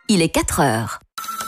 il est 4 heures.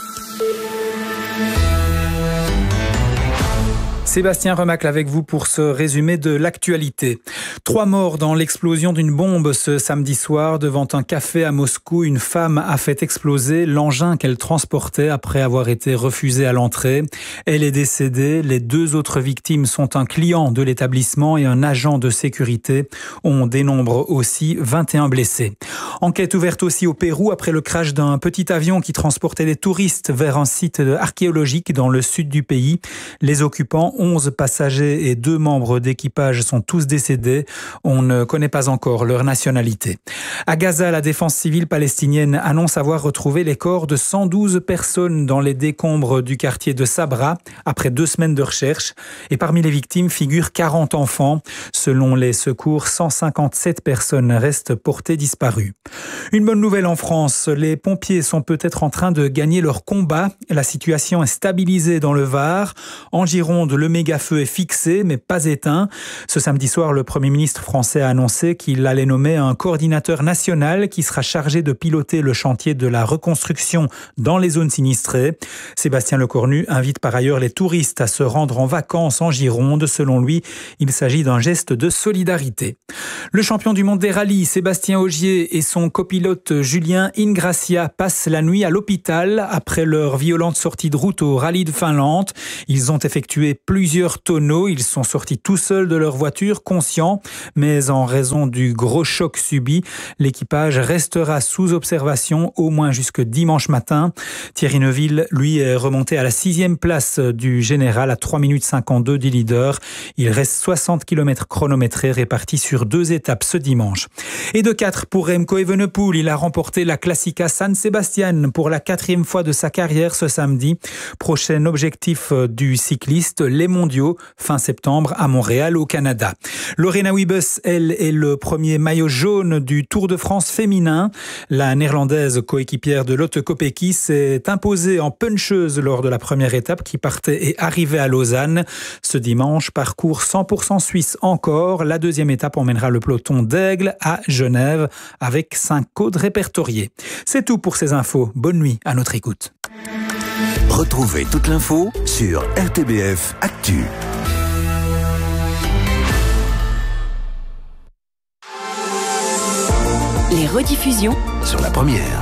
Sébastien Remacle avec vous pour ce résumé de l'actualité. 3 morts dans l'explosion d'une bombe ce samedi soir devant un café à Moscou. Une femme a fait exploser l'engin qu'elle transportait après avoir été refusée à l'entrée. Elle est décédée. Les 2 autres victimes sont un client de l'établissement et un agent de sécurité. On dénombre aussi 21 blessés. Enquête ouverte aussi au Pérou après le crash d'un petit avion qui transportait des touristes vers un site archéologique dans le sud du pays. Les occupants, 11 passagers et 2 membres d'équipage sont tous décédés. On ne connaît pas encore leur nationalité. À Gaza, la défense civile palestinienne annonce avoir retrouvé les corps de 112 personnes dans les décombres du quartier de Sabra après 2 semaines de recherche. Et parmi les victimes figurent 40 enfants. Selon les secours, 157 personnes restent portées disparues. Une bonne nouvelle en France, les pompiers sont peut-être en train de gagner leur combat. La situation est stabilisée dans le Var. En Gironde, le méga-feu est fixé mais pas éteint. Ce samedi soir, le Premier ministre français a annoncé qu'il allait nommer un coordinateur national qui sera chargé de piloter le chantier de la reconstruction dans les zones sinistrées. Sébastien Lecornu invite par ailleurs les touristes à se rendre en vacances en Gironde. Selon lui, il s'agit d'un geste de solidarité. Le champion du monde des rallyes, Sébastien Ogier, et son copilote Julien Ingrassia passent la nuit à l'hôpital après leur violente sortie de route au rallye de Finlande. Ils ont effectué plusieurs tonneaux. Ils sont sortis tout seuls de leur voiture, conscients, mais en raison du gros choc subi, l'équipage restera sous observation au moins jusque dimanche matin. Thierry Neuville, lui, est remonté à la 6e place du général à 3 minutes 52 du leader. Il reste 60 km chronométrés répartis sur 2 étapes ce dimanche. Et de 4 pour Remco Evenepoel, il a remporté la Classica San Sebastian pour la 4e fois de sa carrière ce samedi. Prochain objectif du cycliste, les mondiaux, fin septembre à Montréal au Canada. Lorena Wiebes, elle, est le premier maillot jaune du Tour de France féminin. La néerlandaise coéquipière de Lotte Kopecky s'est imposée en puncheuse lors de la première étape qui partait et arrivait à Lausanne. Ce dimanche, parcours 100% suisse encore. La 2e étape emmènera le peloton d'Aigle à Genève avec 5 codes répertoriés. C'est tout pour ces infos. Bonne nuit à notre écoute. Retrouvez toute l'info sur RTBF Actu. Les rediffusions Sur la première.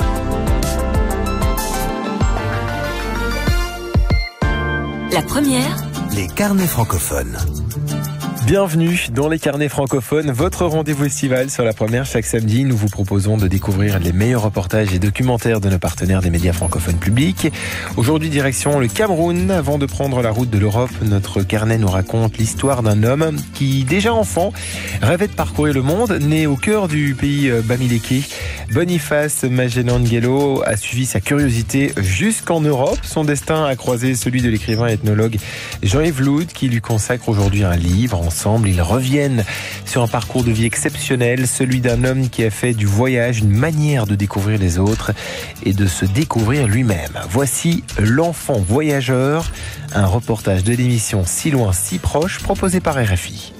La première, Les carnets francophones. Bienvenue dans les carnets francophones, votre rendez-vous estival sur la première. Chaque samedi, nous vous proposons de découvrir les meilleurs reportages et documentaires de nos partenaires des médias francophones publics. Aujourd'hui, direction le Cameroun. Avant de prendre la route de l'Europe, notre carnet nous raconte l'histoire d'un homme qui, déjà enfant, rêvait de parcourir le monde. Né au cœur du pays Bamileke, Boniface Magellan Nguelo a suivi sa curiosité jusqu'en Europe. Son destin a croisé celui de l'écrivain et ethnologue Jean-Yves Loud, qui lui consacre aujourd'hui un livre. Ensemble, ils reviennent sur un parcours de vie exceptionnel, celui d'un homme qui a fait du voyage une manière de découvrir les autres et de se découvrir lui-même. Voici L'enfant voyageur, un reportage de l'émission Si loin, si proche, proposé par RFI.